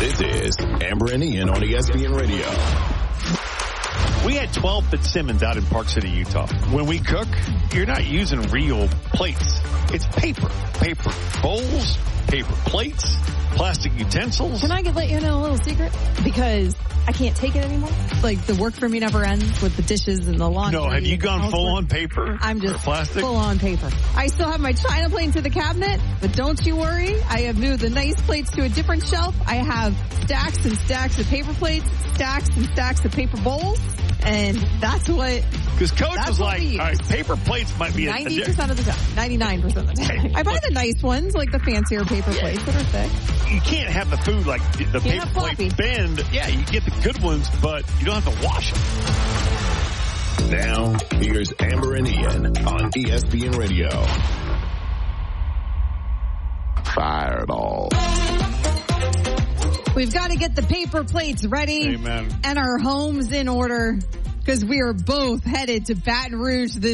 This is Amber and Ian on ESPN Radio. We had 12 Fitzsimmons out in Park City, Utah. When we cook, you're not using real plates. It's paper. Paper bowls, paper plates, plastic utensils. Can I let you know a little secret? Because I can't take it anymore. Like, the work for me never ends with the dishes and the laundry. No, have you gone full on paper? I'm just plastic? Full on paper. I still have my china plate to the cabinet, but don't you worry. I have moved the nice plates to a different shelf. I have stacks and stacks of paper plates, stacks and stacks of paper bowls, and that's what... Because Coach was like, all right, paper plates might be 90% of the time. 99% of the time. I buy the nice ones, like the fancier paper plates that are thick. You can't have the food like the paper plate bend. Yeah, you get the good ones, but you don't have to wash them. Now, here's Amber and Ian on ESPN Radio. Fireball. We've got to get the paper plates ready. Amen. And our homes in order, because we are both headed to Baton Rouge this